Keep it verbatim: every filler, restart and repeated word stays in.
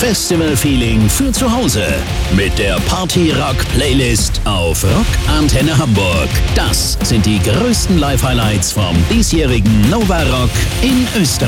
Festival-Feeling für zu Hause mit der Party-Rock-Playlist auf Rock Antenne Hamburg. Das sind die größten Live-Highlights vom diesjährigen Nova Rock in Österreich.